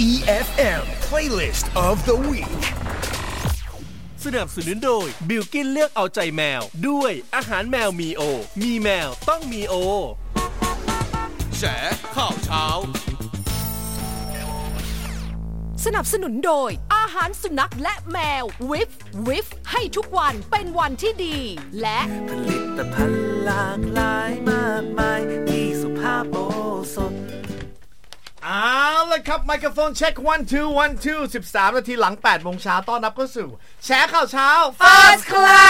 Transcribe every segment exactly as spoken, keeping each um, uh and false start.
อี เอฟ เอ็ม Playlist of the Week สนับสนุนโดยบิลกินเลือกเอาใจแมวด้วยอาหารแมวมีโอมีแมวต้องมีโอแฉข่าวเช้าสนับสนุนโดยอาหารสุนัขและแมววิฟวิฟให้ทุกวันเป็นวันที่ดีและผลิตภัณฑ์หลากหลายมากมายที่สุภาพโอสถเอาละครับไมโครโฟนเช็คone two one two สิบสามนาทีหลังแปดโมงเช้าต้อนรับเข้าสู่แชร์ข่าวเช้า First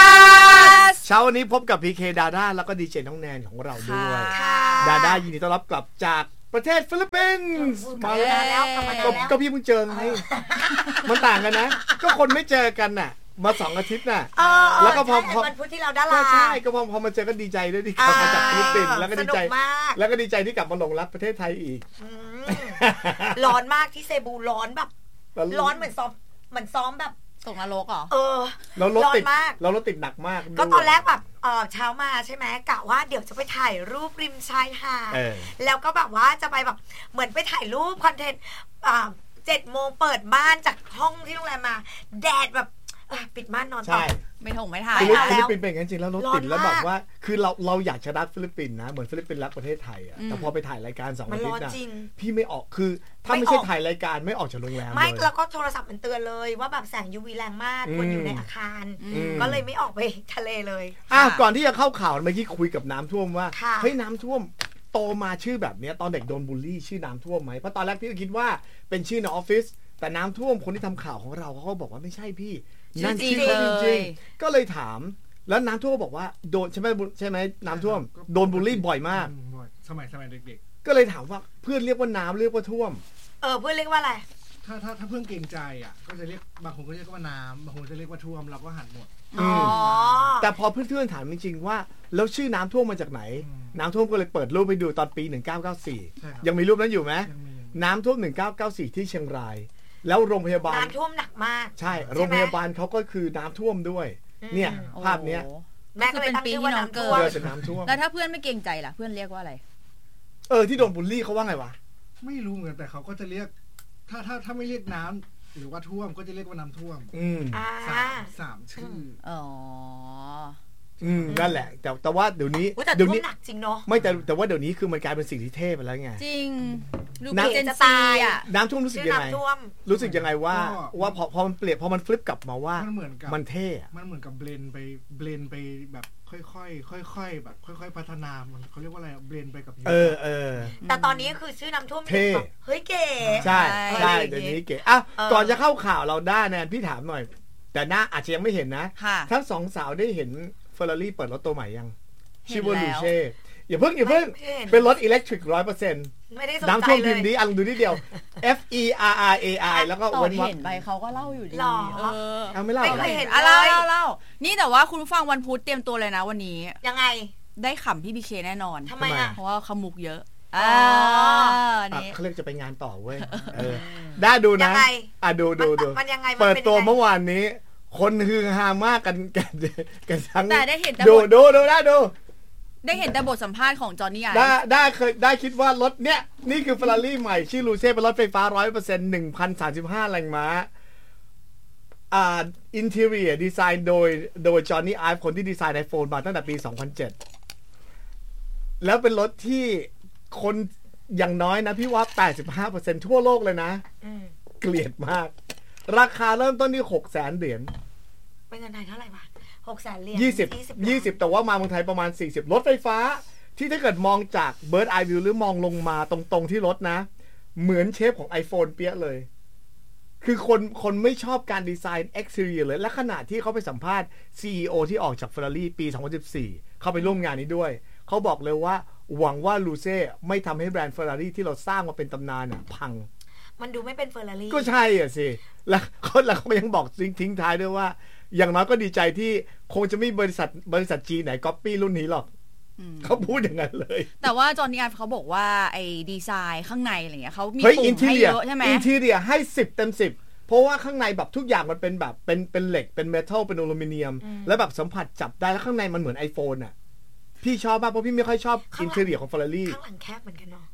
Class เช้าวันนี้พบกับ พี เค ดาด้าแล้วก็ดีเจน้องแนนของเราด้วยดาด้ายินดีต้อนรับกลับจากประเทศฟิลิปปินส์มาแล้วก็พี่เพิ่งเจอไงมันต่างกันนะก็คนไม่เจอกันน่ะมาสองอาทิตย์น่ะแล้วก็พอพอวันพุธที่เราได้ลาใช่ก็พอพอมาเจอก็ดีใจด้วยที่กลับมาจากฟิลิปปินส์แล้วก็ดีใจแล้วก็ดีใจที่กลับมาหลงรักประเทศไทยอีกร้อนมากที่เซบูร้อนแบบร้อนเหมือนซ้อมเหมือนซ้อมแบบตกนรกเหรอเออเรารถติดเรารถติดหนักมากก็ตอนแรกแบบเออเช้ามาใช่ไหมกะว่าเดี๋ยวจะไปถ่ายรูปริมชายหาดแล้วก็แบบว่าจะไปแบบเหมือนไปถ่ายรูปคอนเทนต์อ่าเจ็ดโมงเปิดม่านจากห้องที่โรงแรมมาแดดแบบปิดม่านนอนต่อไม่ถงไม่ถ่ายฟิลิปปินส์เป็นงั้นจริงแล้วรถติดแล้วแบบว่าคือเราเราอยากจะรักฟิลิปปินส์นะเหมือนฟิลิปปินส์รักประเทศไทยอ่ะแต่พอไปถ่ายรายการสองอาทิตย์นะพี่ไม่ออกคือถ้าไม่ใช่ถ่ายรายการไม่ออกจากโรงแรมไม่แล้วก็โทรศัพท์มันเตือนเลยว่าแบบแสง ยู วี แรงมากควรอยู่ในอาคารก็เลยไม่ออกไปทะเลเลยอ่ะก่อนที่จะเข้าข่าวเมื่อกี้คุยกับน้ำท่วมว่าเฮ้ยน้ำท่วมโตมาชื่อแบบนี้ตอนเด็กโดนบูลลี่ชื่อน้ำท่วมไหมเพราะตอนแรกพี่ก็คิดว่าเป็นชื่อในออฟฟิศแต่น้ำท่วมคนที่ทำข่าวของเราเขาก็บอกว่าไม่ใช่พี่นั่นชื่อจริงๆก็เลยถามแล้วน้ำท่วมบอกว่าโดนใช่ไหมใช่ไหมน้ำท่วมโดนบูลลี่บ่อยมากสมัยสมัยเด็กๆก็เลยถามว่าเพื่อนเรียกว่าน้ำเรียกว่าท่วมเออเพื่อนเรียกว่าอะไรถ้าถ้าถ้าเพื่อนเกรงใจอ่ะก็จะเรียกบางคนก็เรียกว่าน้ำบางคนจะเรียกว่าท่วมเราก็หันหมดอ๋อแต่พอเพื่อนๆถามจริงๆว่าแล้วชื่อน้ำท่วมมาจากไหนน้ำท่วมก็เลยเปิดรูปไปดูตอนปีหนึ่งเก้าเก้าสี่ยังมีรูปนั้นอยู่ไหมน้ำท่วมหนึ่งเก้าเก้าสี่ที่เชียงรายแล้วโรงพยาบาลน้ำท่วมหนักมากใช่โรงพยาบาลเขาก็คือน้ำท่วมด้วยเนี่ยภาพเนี้ยแม่ก็เป็นปีที่น้ำท่วมเป็นน้ำท่วมแล้วถ้าเพื่อนไม่เกรงใจล่ะเพื่อนเรียกว่าอะไรเออที่โดนบูลลี่เขาว่าไงวะไม่รู้เหมือนแต่เขาก็จะเรียกถ้าถ้าถ้าไม่เรียกน้ำหรือว่าท่วมก็จะเรียกว่าน้ำท่วมอืมสามสามชื่ออ๋ออืมนั่นแหละแต่แต่ว่าเดี๋ยวนี้เดี๋ยวนี้หนักจริงเนาะไม่แต่แต่ว่าเดี๋ยวนี้คือมันกลายเป็นสิ่งที่เท่ไปแล้วไงจริงน้ำจะตายอ่ะน้ำท่วมรู้สึกยังไงรู้สึกยังไงว่าว่าพอพอมันเปลี่ยนพอมันฟลิปกลับมาว่ามันเหมือนกับมันเท่มันเหมือนกับเบลนไปเบลนไปแบบค่อยๆค่อยๆแบบค่อยๆพัฒนามันเขาเรียกว่าอะไรเบลนไปกับเออเออแต่ตอนนี้คือชื่อน้ำท่วมแบบเฮ้ยเก๋ใช่ใช่เดี๋ยวนี้เก๋อ่ะก่อนจะเข้าข่าวเราได้แนนพี่ถามหน่อยแต่หน้าอาจจะยังไม่เห็นนะทั้งสองสาวได้เห็นเฟอร์รารี่เปิดรถตัวใหม่ยังชิวลูเช่อย่าเพิ่งอย่าเพิ่งเป็นรถอิเล็กทริก ร้อยเปอร์เซ็นต์ไม่ได้สนใจเลยน้ำท่วมพิมพ์นี้อันดูนิดเดียว F E R R A I แล้วก็วันเห็นไปเขาก็เล่าอยู่ดีเออเอาไม่เล่าไม่เคยเห็นเล่าเล่าเล่านี่แต่ว่าคุณฟังวันพุธเตรียมตัวเลยนะวันนี้ยังไงได้ขำพี่บีเคแน่นอนทำไมอ่ะเพราะว่าขมุกเยอะอ๋อนี่เขาเรียกจะไปงานต่อเว้ยได้ดูนะอ่ะดูดูดูมันยังไงเปิดตัวเมื่อวานนี้คนฮือฮามากกันกันกันทั้งแต่ได้เห็นดูดูดูได้ดูได้เห็นแต่บทสัมภาษณ์ของจอห์นนี่ไอได้ได้เคยได้คิดว่ารถเนี้ยนี่คือ Ferrari ใหม่ชื่อลูเซ่เป็นรถไฟฟ้า ร้อยเปอร์เซ็นต์ หนึ่งพันสามสิบห้า แรงม้าอ่าอินทีเรียดีไซน์โดยโดยจอห์นนี่ไอฟ์คนที่ดีไซน์ iPhone มาตั้งแต่ปี สองพันเจ็ด แล้วเป็นรถที่คนอย่างน้อยนะพี่ว่า แปดสิบห้าเปอร์เซ็นต์ ทั่วโลกเลยนะเกลียดมากราคาเริ่มต้นที่ หกแสน เหรียญเป็นเงินไทยเท่าไหร่วะหกแสนเหรียญยี่สิบ ยี่สิบแต่ว่ามาเมืองไทยประมาณสี่สิบรถไฟฟ้าที่ถ้าเกิดมองจาก Bird Eye View หรือมองลงมาตรงๆที่รถนะเหมือนเชฟของ iPhone เปี้ยเลยคือคนคนไม่ชอบการดีไซน์ Exterior เลยและขณะที่เขาไปสัมภาษณ์ ซี อี โอ ที่ออกจาก Ferrari ปี สองพันสิบสี่เขาไปร่วมงานนี้ด้วยเขาบอกเลยว่าหวังว่าลูเซ่ไม่ทำให้แบรนด์ Ferrari ที่เราสร้างมาเป็นตำนานน่ะพังมันดูไม่เป็น Ferrari ก็ใช่อ่ะสิแล้วเขาแล้วเขายังบอกทิ้งท้ายด้วยว่าอย่างน้อยก็ดีใจที่คงจะไม่บริษัทบริษัทจีนไหนก๊อปปี้รุ่นนี้หรอกเขาพูดอย่างนั้นเลยแต่ว่าจอห์นนี่ไอฟ์เขาบอกว่าไอ้ดีไซน์ข้างในอะไรเงี้ยเขามีปุ่มให้เยอะใช่ไหมอินทีเรียให้สิบเต็มสิบเพราะว่าข้างในแบบทุกอย่างมันเป็นแบบเป็นเป็นเหล็กเป็นเมทัลเป็นอลูมิเนียมแล้วแบบสัมผัสจับได้แล้วข้างในมันเหมือน iPhone อ่ะพี่ชอบมากเพราะพี่ไม่ค่อยชอบอินทีเรียของ Ferrari ข้างหลังแคบเหมือนกันเนาะ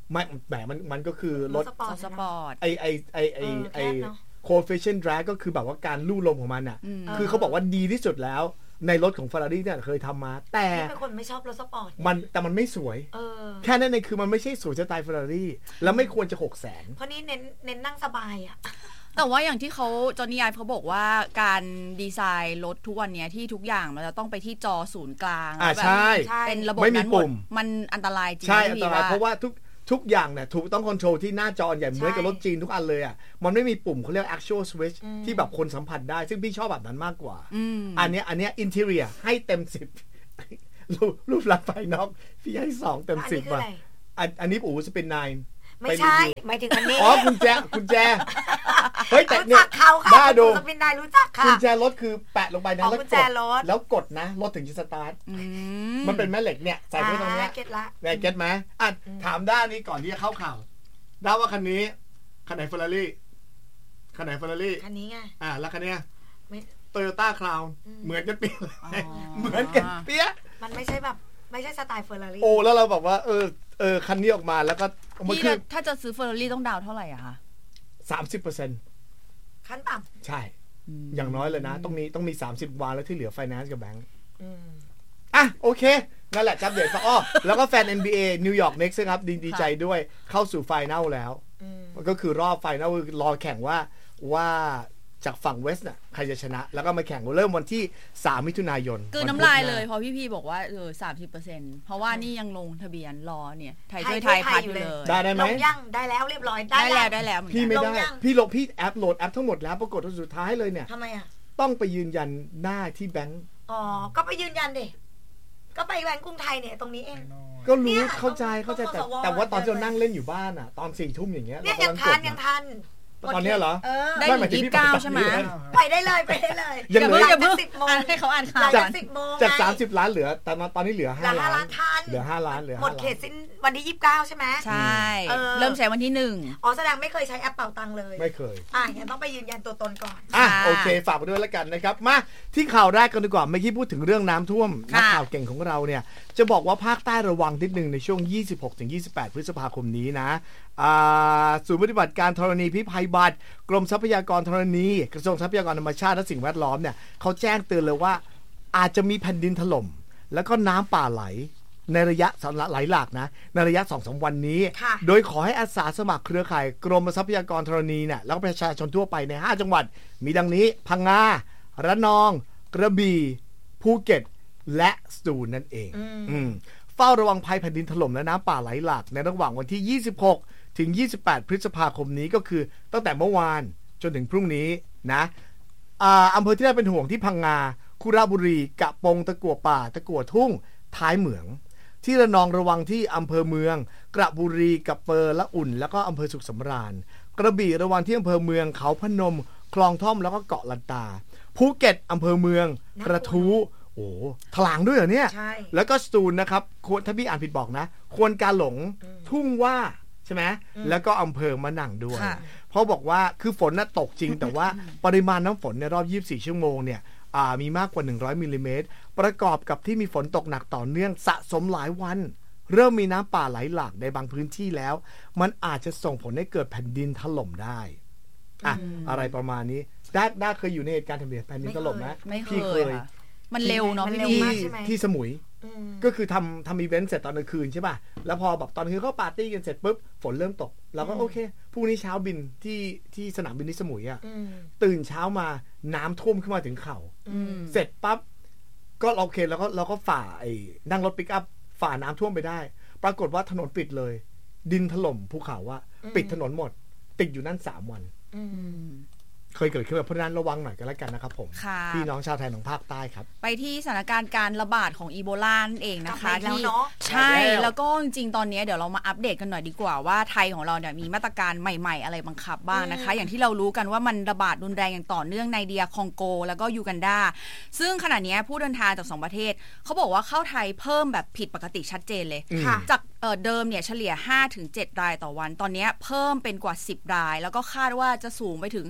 ไม่แหมมันมันก็คือรถสปอร์ตไอไอไอไอไอ coefficient drag ก็คือแบบว่าการลู่ลมของมันอ่ะคือเขาบอกว่าดีที่สุดแล้วในรถของ Ferrari เนี่ยเคยทำมาแต่เป็นคนไม่ชอบรถสปอร์ตมันแต่มันไม่สวยแค่นั้นเองคือมันไม่ใช่สวยสไตล์ Ferrari แล้วไม่ควรจะ หกแสนเพราะนี่เน้นเน้นนั่งสบายอ่ะแต่ว่าอย่างที่เขาจอห์นนี่ไอฟ์เขาบอกว่าการดีไซน์รถทุกวันนี้ที่ทุกอย่างมันจะต้องไปที่จอศูนย์กลางอ่าใช่เป็นระบบนั้นหมดมันอันตรายจริงใช่อันตรายเพราะว่าทุกทุกอย่างเนี่ยถูกต้องคอนโทรลที่หน้าจอใหญ่เหมือนกับรถจีนทุกอันเลยอ่ะมันไม่มีปุ่มเขาเรียก actual switch ที่แบบคนสัมผัสได้ซึ่งพี่ชอบแบบนั้นมากกว่าอันนี้อันนี้ interior ให้เต็มสิบรูปลักษณ์ภายนอกพี่ให้สองเต็มสิบว่ะอันนี้อู๋จะเป็นไนน์ไม่ใช่หมายถึงอันนี้อ๋อกุญแจกุญแจเฮ้ยแต่เนี่ยบ้าดูสปินได้รู้จักค่ะกุญแจรถคือแปะลงไปนะแล้วกดแล้วกดนะรถถึงจะสตาร์ทมันเป็นแม่เหล็กเนี่ยใส่ไว้ตรงนี้เก็ตละแม่เก็ตไหมอ่ะถามด้านนี้ก่อนที่จะเข้าข่าวด้าว่าคันนี้คันไหนเฟอร์รารี่คันไหนเฟอร์รารี่คันนี้ไงอ่ะแล้วคันเนี้ยโตโยต้าคราวเหมือนกันเปี้ยเหมือนกันเปี้ยมันไม่ใช่แบบไม่ใช่สไตล์เฟอร์รารี่โอ้แล้วเราแบบว่าเออเออคันนี้ออกมาแล้วก็พี่ถ้าจะซื้อเฟอร์รารี่ต้องดาวเท่าไหร่อะคะสามสิบเปอร์เซ็นต์ขั้นต่ำใช่อย่างน้อยเลยนะต้องมีต้องมีสามสิบวานแล้วที่เหลือไฟแนนซ์กับแบงก์อ่ะโอเคนั่นแหละจับเด็ดอ้อแล้วก็แฟน เอ็น บี เอ นิวยอร์กเน็กซ์ครับดีใจด้วยเข้าสู่ไฟแนลแล้วก็คือรอบไฟแนลรอแข่งว่าว่าจากฝั่งเวสต์น่ะใครจะชนะแล้วก็มาแข่งเริ่มวันที่สามมิถุนายนคือน้ำลายเลยพอพี่ๆบอกว่าเออ สามสิบเปอร์เซ็นต์ เพราะว่านี่ยังลงทะเบียนรอเนี่ยไทยช่วยไทยพัดอยู่เลยได้ได้มั้ยลงยังได้แล้วเรียบร้อยได้แล้วได้แล้วพี่ไม่ได้พี่ลงพี่แอปโหลดแอปทั้งหมดแล้วปรากฏว่าสุดท้ายเลยเนี่ยทำไมอ่ะต้องไปยืนยันหน้าที่แบงก์อ๋อก็ไปยืนยันดิก็ไปแบงก์กรุงไทยเนี่ยตรงนี้เองก็รู้เข้าใจเข้าใจแต่แต่ว่าตอนที่เรานั่งเล่นอยู่บ้านอ่ะตอนสี่ทุ่มอย่างเงี้ยเนี่ยยังทันยังทันตอนนี้เหรอได้ถึงยี่สิบเก้าใช่ไหมไปได้เลยไปได้เลยอย่าเพิ่งอย่าเพิ่งให้เขาอ่านข่าวจากสิบโมงจากสามสิบล้านเหลือแต่ตอนนี้เหลือห้าล้านเหลือห้าล้านเหลือหมดเขตสิ้นวันที่ยี่สิบเก้าใช่ไหมใช่เริ่มใช้วันที่หนึ่งอ๋อแสดงไม่เคยใช้แอปเป่าตังเลยไม่เคยอ่ะงั้นต้องไปยืนยันตัวตนก่อนอ่ะโอเคฝากไปด้วยแล้วกันนะครับมาที่ข่าวแรกกันดีกว่าเมื่อกี้พูดถึงเรื่องน้ำท่วมนักข่าวเก่งของเราเนี่ยจะบอกว่าภาคใต้ระวังนิดนึงในช่วง ยี่สิบหกถึงยี่สิบแปด พฤษภาคมนี้นะศูนย์ปฏิบัติการธรณีพิภัยบัตรกรมทรัพยากรธรณีกระทรวงทรัพยากรธรรมชาติและสิ่งแวดล้อมเนี่ยเขาแจ้งเตือนเลยว่าอาจจะมีแผ่นดินถล่มแล้วก็น้ำป่าไหลในระยะไหลหลากนะในระยะ สองถึงสาม วันนี้โดยขอให้อาสาสมัครเครือข่ายกรมทรัพยากรธรณีเนี่ยแล้วก็ประชาชนทั่วไปในห้าจังหวัดมีดังนี้พังงาระนองกระบี่ภูเก็ตและสตูลนั่นเองอืมเฝ้าระวังภัยแผ่นดินถล่มและน้ำป่าไหลหลากในระหว่างวันที่ยี่สิบหกถึงยี่สิบแปดพฤษภาคมนี้ก็คือตั้งแต่เมื่อวานจนถึงพรุ่งนี้นะอ่าอำเภอที่น่าเป็นห่วงที่พังงาคุระบุรีกะปงตะกั่วป่าตะกั่วทุ่งท้ายเหมืองที่ระนองระวังที่อำเภอเมืองกระบุรีกะเปอร์ละอุ่นแล้วก็อำเภอสุขสำราญกระบี่ระวังที่อำเภอเมืองเขาพนมคลองท่อมแล้วก็เกาะลันตาภูเก็ตอำเภอเมืองกระทู้โอ้ถลางด้วยเหรอเนี่ยแล้วก็สตูลนะครับถ้าพี่อ่านผิดบอกนะควรกาหลงทุ่งว่าใช่ไหมแล้วก็อำเภอมะนังด้วยเพราะบอกว่าคือฝนน่ะตกจริงแต่ว่าปริมาณน้ำฝนในรอบยี่สิบสี่ชั่วโมงเนี่ยมีมากกว่าหนึ่งร้อยมิลลิเมตรประกอบกับที่มีฝนตกหนักต่อเนื่องสะสมหลายวันเริ่มมีน้ำป่าไหลหลากในบางพื้นที่แล้วมันอาจจะส่งผลให้เกิดแผ่นดินถล่มได้อะอะไรประมาณนี้ด้าด้าเคยอยู่ในเหตุการณ์แผ่นดินถล่มไหมไม่เคยมันเร็วเนาะพี่ที่สมุยก็คือทำทำอีเวนต์เสร็จตอนกลางคืนใช่ป่ะแล้วพอแบบตอนคืนเขาปาร์ตี้กันเสร็จปุ๊บฝนเริ่มตกเราก็โอเคพรุ่งนี้เช้าบินที่ที่สนามบินที่สมุยอ่ะตื่นเช้ามาน้ำท่วมขึ้นมาถึงเข่าเสร็จปั๊บก็โอเคแล้วก็เราก็ฝ่าไอ้นั่งรถปิกอัพฝ่าน้ำท่วมไปได้ปรากฏว่าถนนปิดเลยดินถล่มภูเขาว่าปิดถนนหมดติดอยู่นั่นสามวันเคยเกิดขึ้นแบบเพราะนั้นระวังหน่อยกันแล้วกันนะครับผมพี่น้องชาวไทยของภาคใต้ครับไปที่สถานการณ์การระบาดของอีโบลาเองนะคะที่ใช่แล้วก็จริงๆตอนนี้เดี๋ยวเรามาอัปเดตกันหน่อยดีกว่าว่าไทยของเราเนี่ยมีมาตรการใหม่ๆอะไรบังคับบ้างนะคะอย่างที่เรารู้กันว่ามันระบาดรุนแรงอย่างต่อเนื่องในเดียคองโกแล้วก็ยูกันดาซึ่งขณะนี้ผู้เดินทางจากสองประเทศเขาบอกว่าเข้าไทยเพิ่มแบบผิดปกติชัดเจนเลยจากเดิมเนี่ยเฉลี่ย ห้าถึงเจ็ด รายต่อวันตอนนี้เพิ่มเป็นกว่าสิบรายแล้วก็คาดว่าจะสูงไปถึงสิบ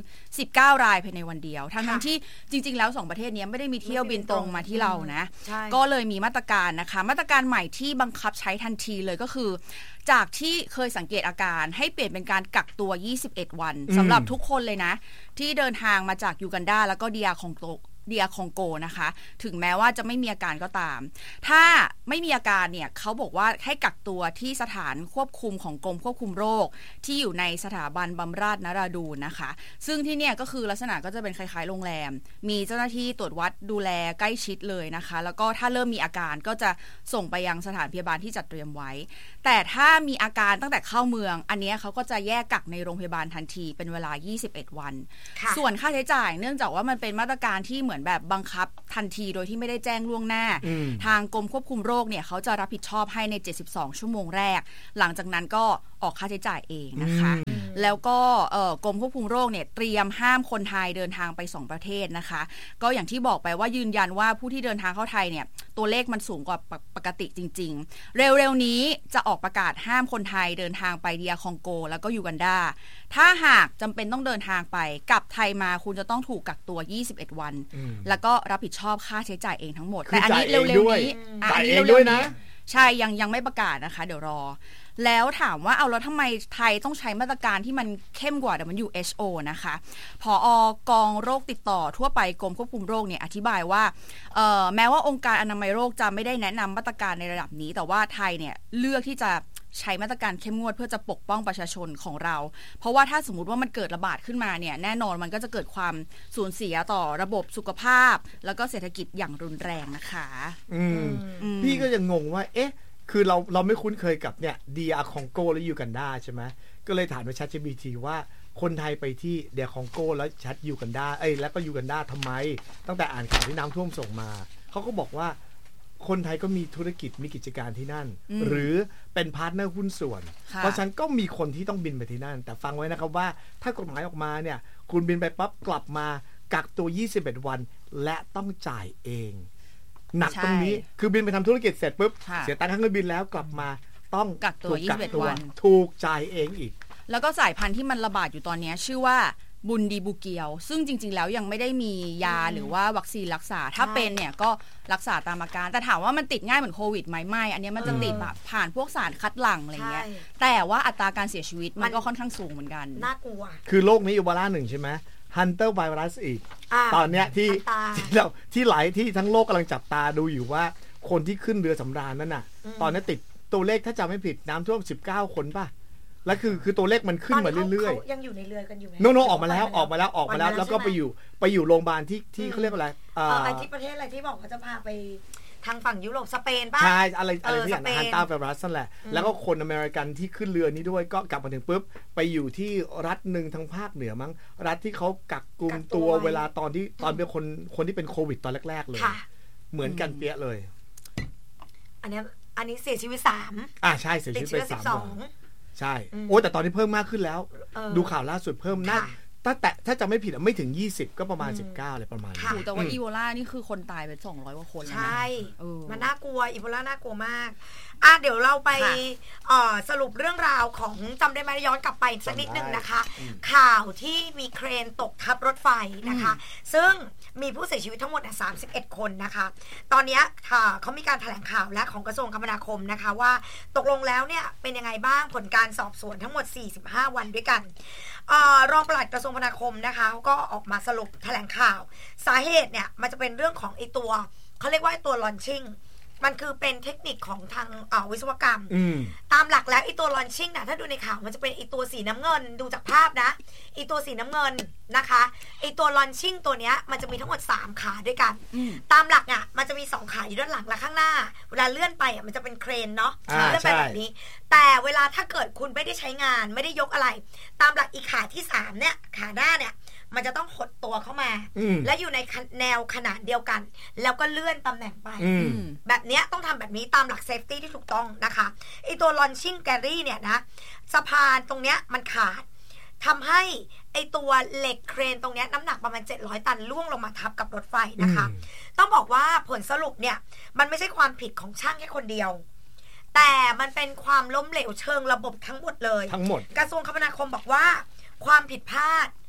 บเก้ารายภายในวันเดียวทั้งทั้งที่จริงๆแล้วสองประเทศนี้ไม่ได้มีเที่ยวบินตรงมาที่เรานะก็เลยมีมาตรการนะคะมาตรการใหม่ที่บังคับใช้ทันทีเลยก็คือจากที่เคยสังเกตอาการให้เปลี่ยนเป็นการกักตัวยี่สิบเอ็ดวันสำหรับทุกคนเลยนะที่เดินทางมาจากยูกันดาแล้วก็ดีอาร์คองโกเดียคองโกนะคะถึงแม้ว่าจะไม่มีอาการก็ตามถ้าไม่มีอาการเนี่ยเขาบอกว่าให้กักตัวที่สถานควบคุมของกรมควบคุมโรคที่อยู่ในสถาบันบำราศนราดูนนะคะซึ่งที่เนี่ยก็คือลักษณะก็จะเป็นคล้ายๆโรงแรมมีเจ้าหน้าที่ตรวจวัดดูแลใกล้ชิดเลยนะคะแล้วก็ถ้าเริ่มมีอาการก็จะส่งไปยังสถานพยาบาลที่จัดเตรียมไว้แต่ถ้ามีอาการตั้งแต่เข้าเมืองอันนี้เขาก็จะแยกกักในโรงพยาบาลทันทีเป็นเวลายี่สิบเอ็ดวันส่วนค่าใช้จ่ายเนื่องจากว่ามันเป็นมาตรการที่เหมือนแบบบังคับทันทีโดยที่ไม่ได้แจ้งล่วงหน้าทางกรมควบคุมโรคเนี่ยเขาจะรับผิดชอบให้ในเจ็ดสิบสองชั่วโมงแรกหลังจากนั้นก็ออกค่าใช้จ่ายเองนะคะแล้วก็กรมควบคุมโรคเนี่ยเตรียมห้ามคนไทยเดินทางไปสองประเทศนะคะก็อย่างที่บอกไปว่ายืนยันว่าผู้ที่เดินทางเข้าไทยเนี่ยตัวเลขมันสูงกว่าปกติจริงๆเร็วๆนี้จะออกประกาศห้ามคนไทยเดินทางไปดีอาร์คองโกแล้วก็ยูกันดาถ้าหากจำเป็นต้องเดินทางไปกลับไทยมาคุณจะต้องถูกกักตัวยี่สิบเอ็ดวันแล้วก็รับผิดชอบค่าใช้จ่ายเองทั้งหมดแต่อันนี้เร็วๆนี้จ่ายเองด้วยนะใช่ยังยังไม่ประกาศนะคะเดี๋ยวรอแล้วถามว่าเอาแล้วทำไมไทยต้องใช้มาตรการที่มันเข้มกว่า ดับเบิลยู เอช โอ นะคะผอกองโรคติดต่อทั่วไปกรมควบคุมโรคเนี่ยอธิบายว่าแม้ว่าองค์การอนามัยโรคจะไม่ได้แนะนำมาตรการในระดับนี้แต่ว่าไทยเนี่ยเลือกที่จะใช้มาตรการเข้มงวดเพื่อจะปกป้องประชาชนของเราเพราะว่าถ้าสมมุติว่ามันเกิดระบาดขึ้นมาเนี่ยแน่นอนมันก็จะเกิดความสูญเสียต่อระบบสุขภาพแล้วก็เศรษฐกิจอย่างรุนแรงนะคะอืมพี่ก็ยังงงว่าเอ๊ะคือเราเราไม่คุ้นเคยกับเนี่ยดีอาร์คองโกและยูกันดาใช่ไหมก็เลยถามไป ChatGPT ว่าคนไทยไปที่เดียร์คองโกแล้วชัดยูกันดาเอ้ยแล้วก็ยูกันดาทำไมตั้งแต่อ่านข่าวที่น้ำท่วมส่งมาเขาก็บอกว่าคนไทยก็มีธุรกิจมีกิจการที่นั่นหรือเป็นพาร์ทเนอร์หุ้นส่วนเพราะฉะนั้นก็มีคนที่ต้องบินไปที่นั่นแต่ฟังไว้นะครับว่าถ้ากฎหมายออกมาเนี่ยคุณบินไปปั๊บกลับมากักตัวยี่สิบเอ็ดวันและต้องจ่ายเองหนักตรงนี้คือบินไปทำธุรกิจเสร็จปุ๊บเสียตังค์ค่าเครื่องบินแล้วกลับมาต้องกักตัวยี่สิบเอ็ดวันถูกจ่ายเองอีกแล้วก็สายพันธุ์ที่มันระบาดอยู่ตอนนี้ชื่อว่าบุนดีบูเกียวซึ่งจริงๆแล้วยังไม่ได้มียาหรือว่าวัคซีนรักษาถ้าเป็นเนี่ยก็รักษาตามอาการแต่ถามว่ามันติดง่ายเหมือนโควิดไหมไม่อันนี้มันจะติดแบบผ่านพวกสารคัดหลั่งอะไรเงี้ยแต่ว่าอัตราการเสียชีวิตมันก็ค่อนข้างสูงเหมือนกันน่ากลัวคือโรคนี้อีโบลาหนึ่งใช่ไหมฮันเตอร์ไวรัสอีกตอนเนี้ยที่ที่เราที่หลายที่ทั้งโลกกำลังจับตาดูอยู่ว่าคนที่ขึ้นเรือสำราญนั่นน่ะตอนนี้ติดตัวเลขถ้าจำไม่ผิดน้ำท่วมสิบเก้าคนป่ะแล้วคือคือตัวเลขมันขึ้นมาเรื่อยๆยังอยู่ในเรือกันอยู่ไหมโนโนออกมาแล้วออกมาแล้วออกมาแล้วแล้วก็ไปอยู่ไปอยู่โรงพยาบาลที่ที่เขาเรียกว่าอะไรเอ่อที่ประเทศอะไรที่บอกว่าจะพาไปทางฝั่งยุโรปสเปนป่ะใช่อะไรอะไรที่อย่างฮันตาไวรัสนั่นแหละแล้วก็คนอเมริกันที่ขึ้นเรือนี้ด้วยก็กลับมาถึงปุ๊บไปอยู่ที่รัฐหนึ่งทางภาคเหนือมั้งรัฐที่เขากักกุมตัวเวลาตอนที่ตอนเป็นคนคนที่เป็นโควิดตอนแรกๆเลยเหมือนกันเปี้ยเลยอันนี้อันนี้เสียชีวิตสามอ่าใช่เสียชีวิตไปสามใช่โอ้แต่ตอนนี้เพิ่มมากขึ้นแล้วดูข่าวล่าสุดเพิ่มน่าถ้าแต่ถ้าจะไม่ผิดไม่ถึงยี่สิบก็ประมาณสิบเก้าอะไรประมาณนี้แต่ว่าอีโบลานี่คือคนตายไปสองร้อยกว่าคนแล้วนะใช่มันน่ากลัวอีโบลาน่ากลัวมากอ่ะเดี๋ยวเราไปสรุปเรื่องราวของจำได้ไหมย้อนกลับไปสักนิดนึงนะคะข่าวที่มีเครนตกทับรถไฟนะคะซึ่งมีผู้เสียชีวิตทั้งหมดสามสิบเอ็ดคนนะคะตอนนี้เขามีการแถลงข่าวและของกระทรวงคมนาคมนะคะว่าตกลงแล้วเนี่ยเป็นยังไงบ้างผลการสอบสวนทั้งหมดสี่สิบห้าวันด้วยกันรองปลัดกระทรวงคมนาคมนะคะเขาก็ออกมาสรุปแถลงข่าวสาเหตุเนี่ยมันจะเป็นเรื่องของไอตัวเขาเรียกว่าไอตัวลอนชิ่งมันคือเป็นเทคนิคของทางวิศวกรรมตามหลักแล้วไอตัวลอนชิ่งนะถ้าดูในข่าวมันจะเป็นไอตัวสีน้ำเงินดูจากภาพนะไอตัวสีน้ำเงินนะคะไอตัวลอนชิ่งตัวเนี้ยมันจะมีทั้งหมดสามขาด้วยกันตามหลักอ่ะมันจะมีสองขาอยู่ด้านหลังและข้างหน้าเวลาเลื่อนไปอ่ะมันจะเป็นเครนเนาะเลื่อนไปแบบนี้แต่เวลาถ้าเกิดคุณไม่ได้ใช้งานไม่ได้ยกอะไรตามหลักอีขาที่สามเนี่ยขาหน้าเนี่ยมันจะต้องหดตัวเข้ามาและอยู่ในแนวขนานเดียวกันแล้วก็เลื่อนตำแหน่งไปแบบนี้ต้องทำแบบนี้ตามหลักเซฟตี้ที่ถูกต้องนะคะไอตัวลอนชิ่งแกรี่เนี่ยนะสะพานตรงเนี้ยมันขาดทำให้ไอตัวเหล็กเครนตรงเนี้ยน้ำหนักประมาณเจ็ดร้อยตันล่วงลงมาทับกับรถไฟนะคะต้องบอกว่าผลสรุปเนี่ยมันไม่ใช่ความผิดของช่างแค่คนเดียวแต่มันเป็นความล้มเหลวเชิงระบบทั้งหมดเลยทั้งหมดกระทรวงคมนาคมบอกว่าความผิดพลาด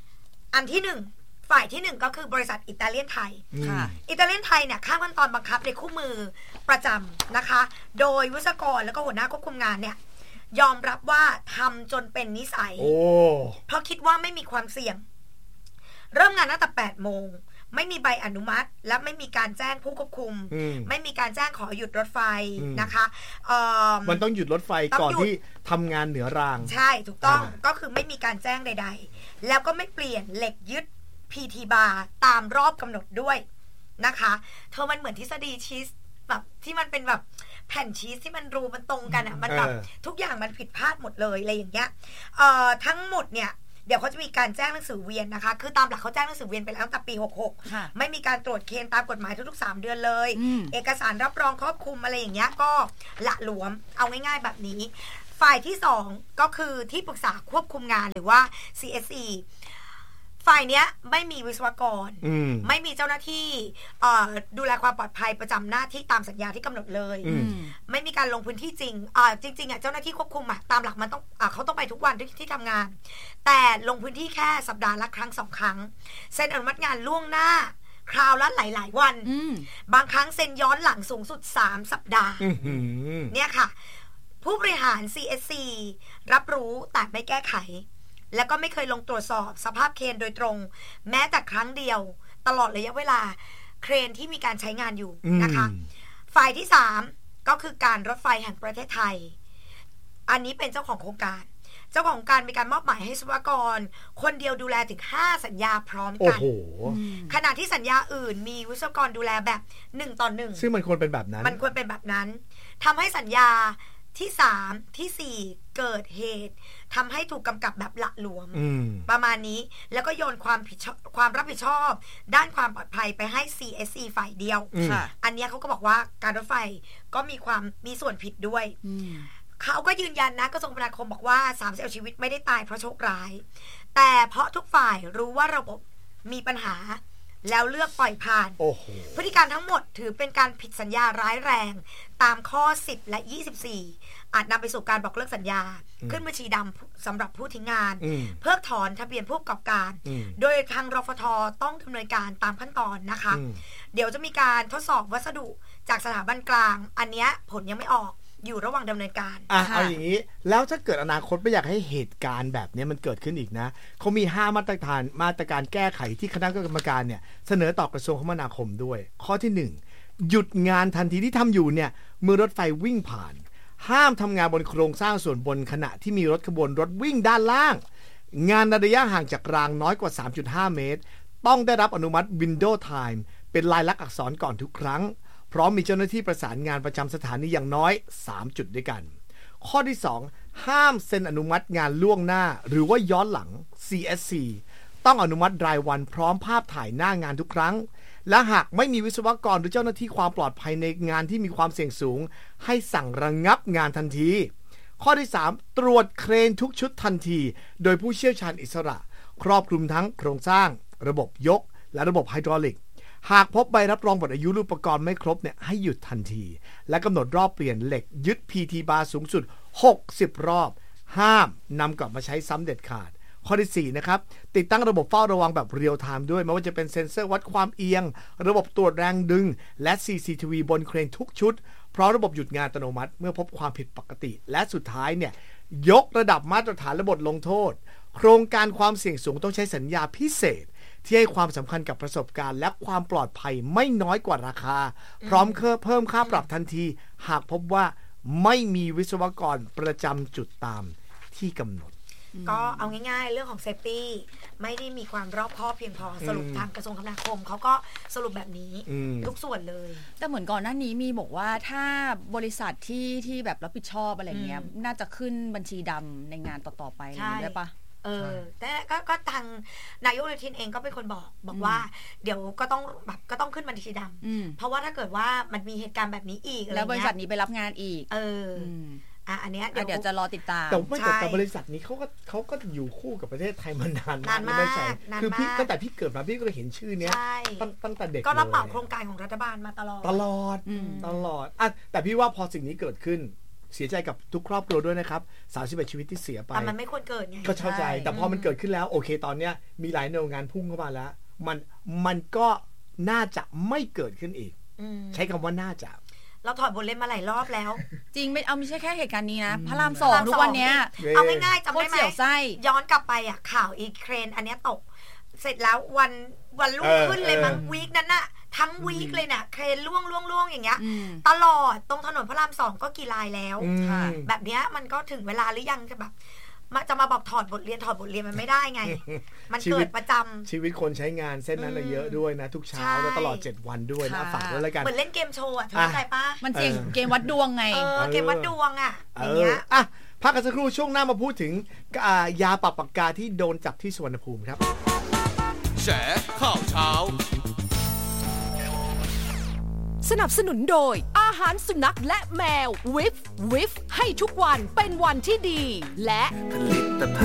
อันที่หนึ่งฝ่ายที่หนึ่งก็คือบริษัทอิตาเลียนไทยอิตาเลียนไทยเนี่ยข้ามขั้นตอนบังคับในคู่มือประจำนะคะโดยวิศวกรแล้วก็หัวหน้าควบคุมงานเนี่ยยอมรับว่าทำจนเป็นนิสัยเพราะคิดว่าไม่มีความเสี่ยงเริ่มงานตั้งแต่แปดโมงไม่มีใบอนุมัติและไม่มีการแจ้งผู้ควบคุมไม่มีการแจ้งขอหยุดรถไฟนะคะมันต้องหยุดรถไฟก่อนที่ทำงานเหนือรางใช่ถูกต้องก็คือไม่มีการแจ้งใดๆแล้วก็ไม่เปลี่ยนเหล็กยึด พี ที Bar ตามรอบกำหนดด้วยนะคะเธอมันเหมือนทฤษฎีชีสแบบที่มันเป็นแบบแผ่นชีสที่มันรูมันตรงกันอ่ะมันแบบทุกอย่างมันผิดพลาดหมดเลยอะไรอย่างเงี้ยทั้งหมดเนี่ยเดี๋ยวเขาจะมีการแจ้งหนังสือเวียนนะคะคือตามหลักเขาแจ้งหนังสือเวียนไปแล้วตั้งแต่ปีหกหกไม่มีการตรวจเคนตามกฎหมายทุกๆสามเดือนเลยเอกสารรับรองครอบคลุมอะไรอย่างเงี้ยก็ละหลวมเอาง่ายๆแบบนี้ฝ่ายที่สองก็คือที่ปรึกษาควบคุมงานหรือว่า ซี เอส อี ฝ่ายเนี้ยไม่มีวิศวกรไม่มีเจ้าหน้าที่ดูแลความปลอดภัยประจำหน้าที่ตามสัญญาที่กำหนดเลยไม่มีการลงพื้นที่จริงจริงๆอ่ะเจ้าหน้าที่ควบคุมอ่ะตามหลักมันต้องเขาต้องไปทุกวันที่ที่ทำงานแต่ลงพื้นที่แค่สัปดาห์ละครั้งสองครั้งเซ็นอนุมัติงานล่วงหน้าคราวละหลายๆวันบางครั้งเซ็นย้อนหลังสูงสุดสามสัปดาห์เนี่ยค่ะผู้บริหาร ซี เอส ซี รับรู้แต่ไม่แก้ไขแล้วก็ไม่เคยลงตรวจสอบสภาพเครนโดยตรงแม้แต่ครั้งเดียวตลอดระยะเวลาเครนที่มีการใช้งานอยู่นะคะฝ่ายที่สามก็คือการรถไฟแห่งประเทศไทยอันนี้เป็นเจ้าของโครงการเจ้าของโครงการมีการมอบหมายให้วิศวกรคนเดียวดูแลถึงห้าสัญญาพร้อมกันขณะที่สัญญาอื่นมีวิศวกรดูแลแบบหนึ่งต่อหนึ่งซึ่งมันควรเป็นแบบนั้นมันควรเป็นแบบนั้นทำให้สัญญาที่สามที่สี่เกิดเหตุทำให้ถูกกำกับแบบละหลวมประมาณนี้แล้วก็โยนความผิดความรับผิดชอบด้านความปลอดภัยไปให้ ซี เอส ซี ฝ่ายเดียวอันนี้เขาก็บอกว่าการรถไฟก็มีความมีส่วนผิดด้วยเขาก็ยืนยันนะกระทรวงคมนาคมบอกว่าสามสิบชีวิตไม่ได้ตายเพราะโชคร้ายแต่เพราะทุกฝ่ายรู้ว่าระบบมีปัญหาแล้วเลือกปล่อยผ่านพฤติการทั้งหมดถือเป็นการผิดสัญญาร้ายแรงตามข้อสิบและยี่สิบสี่อาจนำไปสู่การบอกเลิกสัญญาขึ้นบัญชีดำสำหรับผู้ทิ้งงานเพิกถอนทะเบียนผู้ประกอบการโดยทางรฟท.ต้องดำเนินการตามขั้นตอนนะคะเดี๋ยวจะมีการทดสอบวัสดุจากสถาบันกลางอันเนี้ยผลยังไม่ออกอยู่ระหว่างดำเนินการอ่ะเอาอย่างนี้แล้วถ้าเกิดอนาคตไม่อยากให้เหตุการณ์แบบนี้มันเกิดขึ้นอีกนะเขามีห้ามาตรการมาตรการแก้ไขที่คณะกรรมการเนี่ยเสนอต่อกระทรวงคมนาคมด้วยข้อที่หนึ่งหยุดงานทันทีที่ทำอยู่เนี่ยเมื่อรถไฟวิ่งผ่านห้ามทำงานบนโครงสร้างส่วนบนขณะที่มีรถขบวนรถวิ่งด้านล่างงานระยะห่างจากรางน้อยกว่า สามจุดห้า เมตรต้องได้รับอนุมัติ Window Time เป็นลายลักษณ์อักษรก่อนทุกครั้งพร้อมมีเจ้าหน้าที่ประสานงานประจำสถานีอย่างน้อยสามจุดด้วยกันข้อที่สองห้ามเซ็นอนุมัติงานล่วงหน้าหรือว่าย้อนหลัง ซี เอส ซี ต้องอนุมัติรายวันพร้อมภาพถ่ายหน้างานทุกครั้งและหากไม่มีวิศวกรหรือเจ้าหน้าที่ความปลอดภัยในงานที่มีความเสี่ยงสูงให้สั่งระงับงานทันทีข้อที่สามตรวจเครนทุกชุดทันทีโดยผู้เชี่ยวชาญอิสระครอบคลุมทั้งโครงสร้างระบบยกและระบบไฮดรอลิกหากพบใบรับรองหมดอายุอุปกรณ์ไม่ครบเนี่ยให้หยุดทันทีและกำหนดรอบเปลี่ยนเหล็กยึด พี ที Bar สูงสุดหกสิบรอบห้ามนำกลับมาใช้ซ้ำเด็ดขาดข้อที่สี่นะครับติดตั้งระบบเฝ้าระวังแบบเรียลไทม์ด้วยไม่ว่าจะเป็นเซ็นเซอร์วัดความเอียงระบบตรวจแรงดึงและ ซี ซี ที วี บนเครนทุกชุดพร้อมระบบหยุดงานอัตโนมัติเมื่อพบความผิดปกติและสุดท้ายเนี่ยยกระดับมาตรฐานและบทลงโทษโครงการความเสี่ยงสูงต้องใช้สัญญาพิเศษที่ให้ความสำคัญกับประสบการณ์และความปลอดภัยไม่น้อยกว่าราคาพร้อมเพิ่มค่าปรับทันทีหากพบว่าไม่มีวิศวกรประจำจุดตามที่กำหนดก็เอาง่ายๆเรื่องของเซฟตี้ไม่ได้มีความรอบคอบเพียงพอสรุปทางกระทรวงคมนาคมเขาก็สรุปแบบนี้ทุกส่วนเลยแต่เหมือนก่อนหน้านี้มีบอกว่าถ้าบริษัทที่ที่แบบรับผิดชอบอะไรเงี้ยน่าจะขึ้นบัญชีดำในงานต่อๆไปได้ปะเออแต่ก็ก็ทางนายกอนุทินเองก็เป็นคนบอกบอกว่าเดี๋ยวก็ต้องแบบก็ต้องขึ้นบัญชีดำเพราะว่าถ้าเกิดว่ามันมีเหตุการณ์แบบนี้อีกแล้วบริษัทนี้ไปรับงานอีกเอออ่ะอันเนี้ยเดี๋ยวจะรอติดตามแต่ไม่แต่บริษัทนี้เขาก็เขาก็อยู่คู่กับประเทศไทยมานานนานมากคือพี่ตั้งแต่พี่เกิดมาพี่ก็เห็นชื่อเนี้ยตั้งแต่เด็กก็รับเหมาโครงการของรัฐบาลมาตลอดตลอดตลอดอ่ะแต่พี่ว่าพอสิ่งนี้เกิดขึ้นเสียใจกับทุกครอบครัวด้วยนะครับสามสิบเอ็ดชีวิตที่เสียไปแต่มันไม่ควรเกิดไงก็เข้าใจแต่พอมันเกิดขึ้นแล้วโอเคตอนเนี้ยมีหลายหน่วยงานพุ่งเข้ามาแล้วมันมันก็น่าจะไม่เกิดขึ้นอีกใช้คำว่าน่าจะเราถอดบทเรียนมาหลายรอบแล้วจริงไม่เอาไม่ใช่แค่เหตุการณ์นี้นะพระรามสองทุกวันเนี้ยเอาง่ายๆจำได้ไหมย้อนกลับไปอ่ะข่าวอีเครนอันเนี้ยตกเสร็จแล้ววันวันรุ่งขึ้นเลยมั้งวีคนั้นน่ะทั้งวีคเลยน่ะเครนล่วงล่วงล่วงอย่างเงี้ยตลอดตรงถนนพระรามสองก็กี่ลายแล้วแบบเนี้ยมันก็ถึงเวลาหรือยังจะแบบจะมาบอกถอดบทเรียนถอดบทเรียนมันไม่ได้ไงมันเกิดประจำชีวิตคนใช้งานเส้นนั้นเยอะด้วยนะทุกเช้าแล้วตลอดเจ็ดวันด้วยนะฝากไว้แล้วกันเหมือนเล่นเกมโชว์อ่ะเข้าใจป่ะมันเกมเกมวัดดวงไงเออเกมวัดดวงอ่ะอย่างเงี้ยอ่ะพักกันสักครู่ช่วงหน้ามาพูดถึงยาปรับปากกาที่โดนจับที่สุวรรณภูมิครับแฉข่าวเช้าสนับสนุนโดยอาหารสุนัขและแมววิฟวิฟให้ทุกวันเป็นวันที่ดีและผลิต